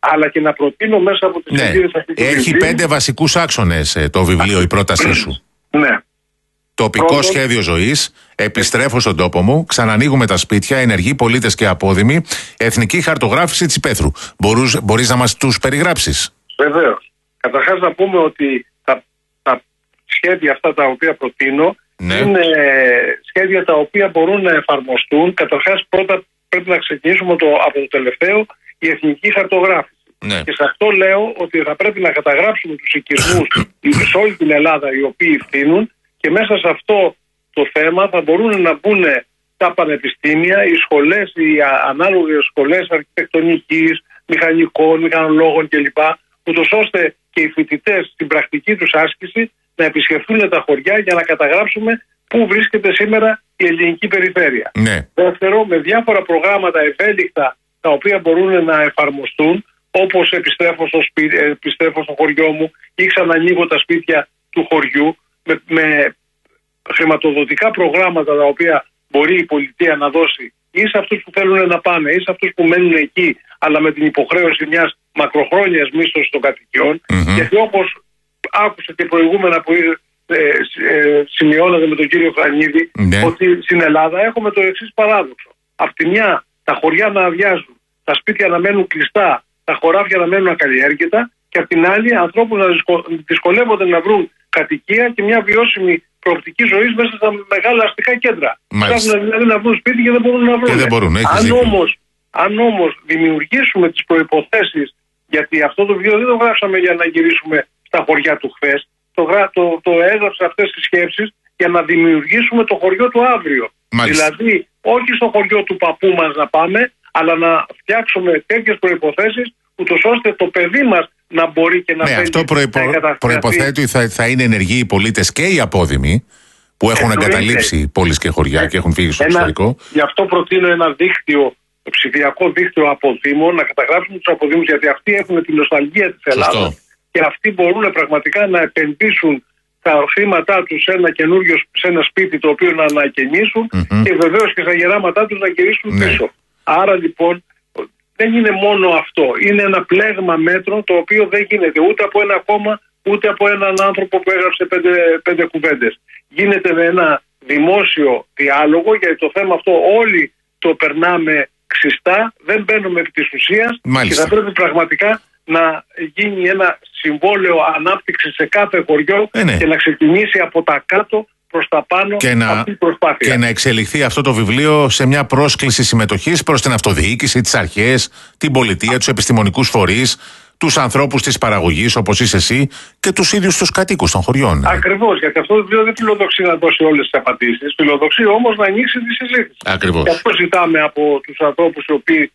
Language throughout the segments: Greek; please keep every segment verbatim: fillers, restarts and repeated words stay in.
αλλά και να προτείνω μέσα από τις ναι. σελίδες αυτής του Έχει βιβλίου. πέντε βασικούς άξονες το βιβλίο, η πρότασή σου. Ναι. Τοπικό Πρώτον, σχέδιο ζωής, επιστρέφω στον τόπο μου, ξανανοίγουμε τα σπίτια, ενεργοί πολίτες και απόδημοι, εθνική χαρτογράφηση της υπαίθρου. Μπορείς, μπορείς να μας τους περιγράψεις? Βεβαίως. Καταρχάς να πούμε ότι τα, τα σχέδια αυτά τα οποία προτείνω, ναι, είναι σχέδια τα οποία μπορούν να εφαρμοστούν. Καταρχάς πρώτα πρέπει να ξεκινήσουμε το, από το τελευταίο, η εθνική χαρτογράφηση. Ναι. Και σε αυτό λέω ότι θα πρέπει να καταγράψουμε τους οικισμούς σε όλη την Ελλάδα οι οποίοι ευθύνουν, και μέσα σε αυτό το θέμα θα μπορούν να μπουν τα πανεπιστήμια, οι σχολές, οι ανάλογες σχολές αρχιτεκτονικής, μηχανικών, μηχανολόγων κλπ. Ούτως ώστε και οι φοιτητές στην πρακτική τους άσκηση να επισκεφθούν τα χωριά για να καταγράψουμε πού βρίσκεται σήμερα η ελληνική περιφέρεια. Ναι. Δεύτερο, με διάφορα προγράμματα ευέλικτα τα οποία μπορούν να εφαρμοστούν, όπως επιστρέφω στο, σπίτι, επιστρέφω στο χωριό μου ή ξανανοίγω τα σπίτια του χωριού, με, με χρηματοδοτικά προγράμματα τα οποία μπορεί η πολιτεία να δώσει ή σε αυτούς που θέλουν να πάνε ή σε αυτούς που μένουν εκεί, αλλά με την υποχρέωση μιας μακροχρόνιας μίσθωσης των κατοικιών. Mm-hmm. Γιατί όπως άκουσα και προηγούμενα που ε, ε, σημειώνατε με τον κύριο Χρανίδη, mm-hmm. ότι στην Ελλάδα έχουμε το εξής παράδοξο. Απ' τη μια τα χωριά να αδειάζουν, τα σπίτια να μένουν κλειστά, τα χωράφια να μένουν ακαλλιέργητα, και απ' την άλλη ανθρώπους να δυσκολεύονται να βρουν κατοικία και μια βιώσιμη προοπτική ζωής μέσα στα μεγάλα αστικά κέντρα. Ψάχνουν δηλαδή να βρουν σπίτι και δεν μπορούν να βρουν. Δεν μπορούν, αν, όμως, αν όμως δημιουργήσουμε τις προϋποθέσεις, γιατί αυτό το βιβλίο δεν το γράψαμε για να γυρίσουμε στα χωριά του χθες, το, το, το έγραψε αυτές τις σκέψεις για να δημιουργήσουμε το χωριό του αύριο. Μάλιστα. Δηλαδή, όχι στο χωριό του παππού μας να πάμε, αλλά να φτιάξουμε τέτοιες προϋποθέσεις, ούτως ώστε το παιδί μας να μπορεί και να ναι, φέρει. Αυτό προϋπο... προϋποθέτει ότι θα, θα είναι ενεργοί οι πολίτες και οι απόδημοι που έχουν Εννοείται. εγκαταλείψει πόλεις και χωριά ε, και έχουν φύγει στο ένα, εξωτερικό. Γι' αυτό προτείνω ένα δίκτυο, ψηφιακό δίκτυο αποδήμων, να καταγράψουμε τους αποδήμους, γιατί αυτοί έχουν την νοσταλγία της Ελλάδας και αυτοί μπορούν πραγματικά να επενδύσουν τα χρήματά τους σε ένα καινούριο, σε ένα σπίτι το οποίο να ανακαινήσουν mm-hmm. και βεβαίως και στα γεράματά τους να γυρίσουν ναι. πίσω. Άρα λοιπόν δεν είναι μόνο αυτό. Είναι ένα πλέγμα μέτρων το οποίο δεν γίνεται ούτε από ένα κόμμα ούτε από έναν άνθρωπο που έγραψε πέντε, πέντε κουβέντες. Γίνεται με ένα δημόσιο διάλογο, γιατί το θέμα αυτό όλοι το περνάμε ξιστά, δεν μπαίνουμε επί της ουσίας και θα πρέπει πραγματικά να γίνει ένα συμβόλαιο ανάπτυξη σε κάθε χωριό ε, ναι. και να ξεκινήσει από τα κάτω προς τα πάνω και να, αυτή η προσπάθεια. Και να εξελιχθεί αυτό το βιβλίο σε μια πρόσκληση συμμετοχής προς την αυτοδιοίκηση, τις αρχές, την πολιτεία, τους επιστημονικούς φορείς, τους ανθρώπους της παραγωγής όπως είσαι εσύ και τους ίδιους τους κατοίκους των χωριών. Ακριβώς, γιατί αυτό το βιβλίο δεν φιλοδοξεί να δώσει όλες τις απαντήσεις, φιλοδοξεί όμως να ανοίξει τη συζήτηση. Ακριβώς. Και αυτό ζητάμε από τους ανθρώπους οι οποίοι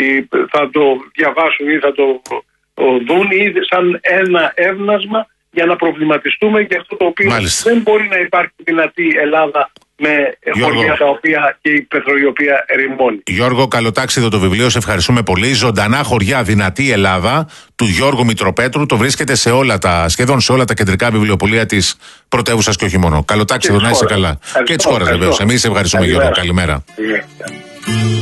θα το διαβάσουν ή θα το δουν ή σαν ένα έβνασμα για να προβληματιστούμε για αυτό το οποίο Μάλιστα. δεν μπορεί να υπάρχει δυνατή Ελλάδα με Γιώργο, χωριά τα οποία και η πεθρο η οποία ερημώνει. Γιώργο, καλοτάξιδο το βιβλίο, σε ευχαριστούμε πολύ. Ζωντανά χωριά, δυνατή Ελλάδα του Γιώργου Μητροπέτρου. Το βρίσκεται σε όλα τα, σχεδόν σε όλα τα κεντρικά βιβλιοπωλεία της πρωτεύουσας και όχι μόνο. Καλοτάξιδο, να είσαι καλά. Και της χώρας βεβαίως. Εμείς ευχαριστούμε Γιώργο. Καλημέρα.